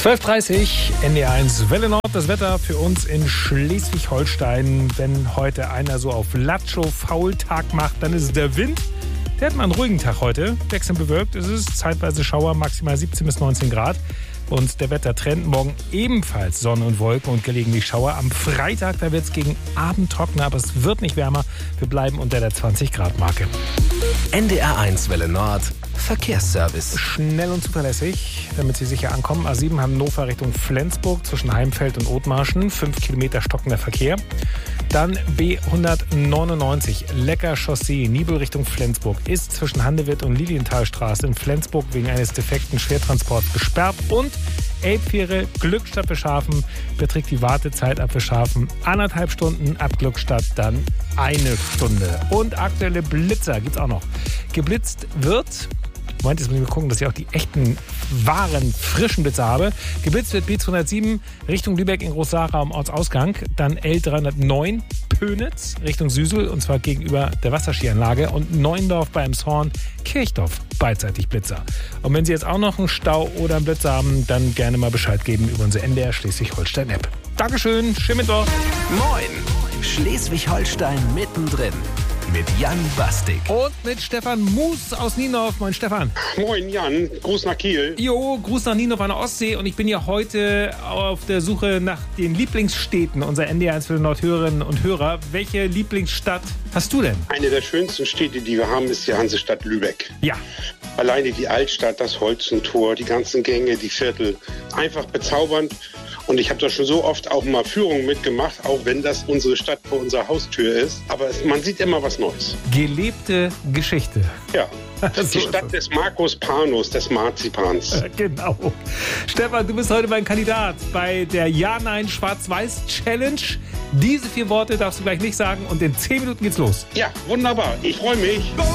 12:30 NDR1 Welle Nord. Das Wetter für uns in Schleswig-Holstein. Wenn heute einer so auf Latscho-Faultag macht, dann ist es der Wind. Der hat mal einen ruhigen Tag heute. Wechselnd bewölkt ist es. Zeitweise Schauer, maximal 17 bis 19 Grad. Und der Wettertrend morgen ebenfalls Sonne und Wolken und gelegentlich Schauer. Am Freitag, da wird es gegen Abend trockener, aber es wird nicht wärmer. Wir bleiben unter der 20-Grad-Marke. NDR1 Welle Nord. Verkehrsservice. Schnell und zuverlässig, damit Sie sicher ankommen. A7 Hannover Richtung Flensburg zwischen Heimfeld und Othmarschen. 5 Kilometer stockender Verkehr. Dann B199 Lecker Chaussee Nibel Richtung Flensburg ist zwischen Handewitt und Lilienthalstraße in Flensburg wegen eines defekten Schwertransports gesperrt. Und Elbfähre Glückstadt Beschafen beträgt die Wartezeit ab Beschafen 1,5 Stunden, ab Glückstadt dann 1 Stunde. Und aktuelle Blitzer gibt's auch noch. Geblitzt wird... Moment, jetzt muss ich mal gucken, dass ich auch die echten, wahren, frischen Blitzer habe. Geblitzt wird B207 Richtung Lübeck in Großsara am Ortsausgang. Dann L309 Pönitz Richtung Süsel und zwar gegenüber der Wasserskianlage. Und Neuendorf bei Emshorn, Kirchdorf, beidseitig Blitzer. Und wenn Sie jetzt auch noch einen Stau oder einen Blitzer haben, dann gerne mal Bescheid geben über unsere NDR Schleswig-Holstein-App. Dankeschön, schönen Mittwoch. Moin, Schleswig-Holstein mittendrin. Mit Jan Bastik. Und mit Stefan Moos aus Nienhof. Moin Stefan. Moin Jan, Gruß nach Kiel. Jo, Gruß nach Nienhof an der Ostsee. Und ich bin ja heute auf der Suche nach den Lieblingsstädten unserer NDR1 Welle Nord Hörerinnen und Hörer. Welche Lieblingsstadt hast du denn? Eine der schönsten Städte, die wir haben, ist die Hansestadt Lübeck. Ja. Alleine die Altstadt, das Holzentor, die ganzen Gänge, die Viertel. Einfach bezaubernd. Und ich habe da schon so oft auch mal Führungen mitgemacht, auch wenn das unsere Stadt vor unserer Haustür ist. Aber man sieht immer was Neues. Gelebte Geschichte. Ja, das ist die Stadt des Markus Panus, des Marzipans. Genau. Stefan, du bist heute mein Kandidat bei der Ja-Nein-Schwarz-Weiß-Challenge. Diese 4 Worte darfst du gleich nicht sagen und in 10 Minuten geht's los. Ja, wunderbar. Ich freue mich.